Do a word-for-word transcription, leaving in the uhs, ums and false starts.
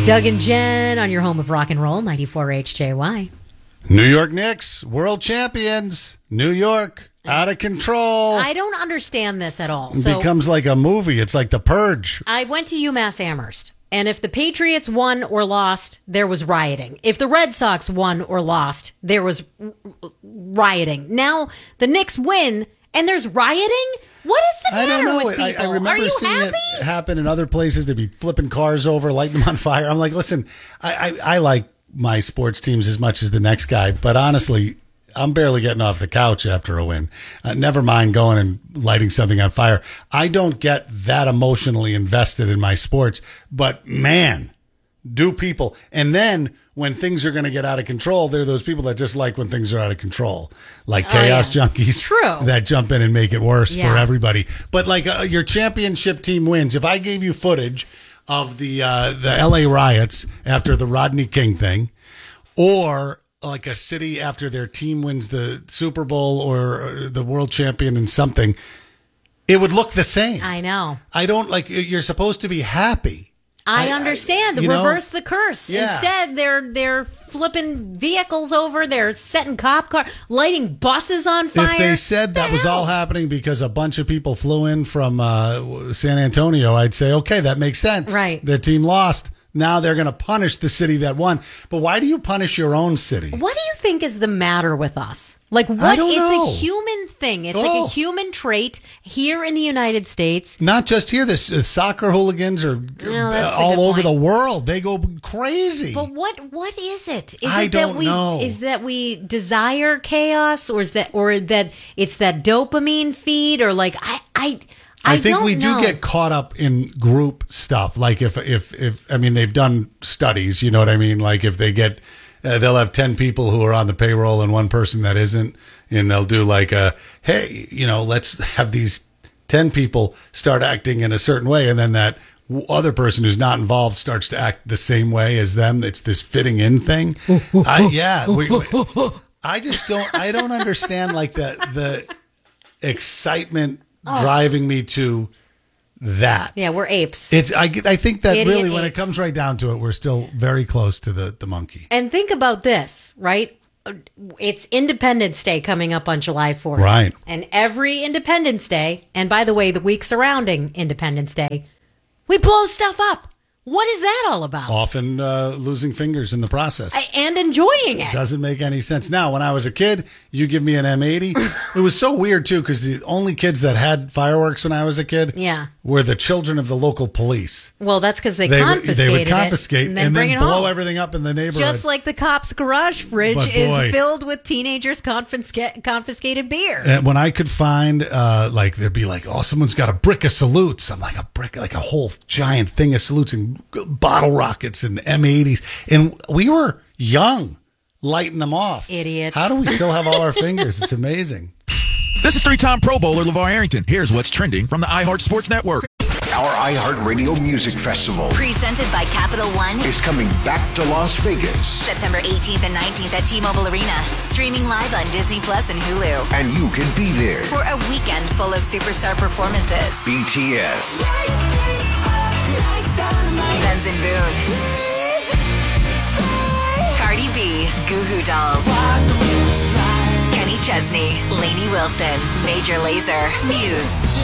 Doug and Jen on your home of rock and roll, ninety-four H J Y. New York Knicks, world champions. New York, out of control. I don't understand this at all. It So becomes like a movie. It's like The Purge. I went to UMass Amherst, and if the Patriots won or lost, there was rioting. If the Red Sox won or lost, there was r- rioting. Now the Knicks win, and there's rioting? What is the I matter don't know. with I, people? I remember Are you seeing happy? it happen in other places. They'd be flipping cars over, lighting them on fire. I'm like, listen, I, I, I like my sports teams as much as the next guy, but honestly, I'm barely getting off the couch after a win. Uh, never mind going and lighting something on fire. I don't get that emotionally invested in my sports, but man, do people. And then when things are going to get out of control, there are those people that just like when things are out of control, like chaos Oh, yeah. junkies. True. That jump in and make it worse Yeah. for everybody. But like uh, your championship team wins. If I gave you footage of the uh, the L A riots after the Rodney King thing, or like a city after their team wins the Super Bowl or the world champion in something, it would look the same. I know. I don't like. You're supposed to be happy. I, I- I- understand. you know? Reverse the curse. Yeah. Instead, they're they're flipping vehicles over. They're setting cop car, lighting buses on fire. If they said that The was all hell? happening because a bunch of people flew in from uh, San Antonio, I'd say, okay, that makes sense. Right. Their team lost. Now they're going to punish the city that won. But why do you punish your own city? What do you think is the matter with us? Like, what? I don't it's know. a human thing. It's like Oh. a human trait here in the United States. Not just here. This uh, soccer hooligans are No, that's uh, a all good over point. the world. They go crazy. But what? What is it? Is I it that don't we know. is that we desire chaos, or is that or that it's that dopamine feed, or like I I. I, I think don't we know. do get caught up in group stuff. Like if, if, if, I mean, they've done studies, you know what I mean? Like if they get, uh, they'll have ten people who are on the payroll and one person that isn't, and they'll do like a, hey, you know, let's have these ten people start acting in a certain way. And then that w- other person who's not involved starts to act the same way as them. It's this fitting in thing. I, yeah. We, we, I just don't, I don't understand like the, the excitement driving me to that. Yeah, we're apes. It's I, I think that Idiot really when it apes. comes right down to it, we're still very close to the, the monkey. And think about this, right? It's Independence Day coming up on July fourth. Right. And every Independence Day, and by the way, the week surrounding Independence Day, we blow stuff up. What is that all about? Often uh, losing fingers in the process. I- And enjoying it. Doesn't make any sense. Now, when I was a kid, you give me an M eighty. It was so weird, too, because the only kids that had fireworks when I was a kid Yeah. were the children of the local police. Well, that's because they, They would, confiscated they would it confiscate and then bring it blow home. everything up in the neighborhood. Just like the cop's garage fridge But is boy. filled with teenagers' confisca- confiscated beer. And when I could find, uh, like, there'd be like, oh, someone's got a brick of salutes. I'm like, a brick, like a whole giant thing of salutes and bottle rockets and M eighties. And we were young, lighting them off. Idiots. How do we still have all our fingers? It's amazing. This is three-time Pro Bowler LeVar Arrington. Here's what's trending from the iHeart Sports Network. Our iHeartRadio Music Festival Presented by Capital One. is coming back to Las Vegas, September eighteenth and nineteenth at T-Mobile Arena. Streaming live on Disney Plus and Hulu. and you can be there. For a weekend full of superstar performances. B T S, Benz and Boone. Cardi B. Goo Goo Dolls. Kenny Chesney. Lainey Wilson. Major Lazer. Muse.